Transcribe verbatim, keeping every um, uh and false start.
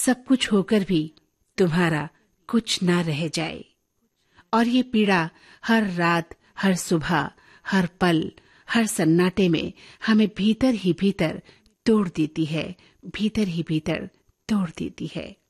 सब कुछ होकर भी तुम्हारा कुछ ना रह जाए। और ये पीड़ा हर रात, हर सुबह, हर पल, हर सन्नाटे में हमें भीतर ही भीतर तोड़ देती है, भीतर ही भीतर तोड़ देती है।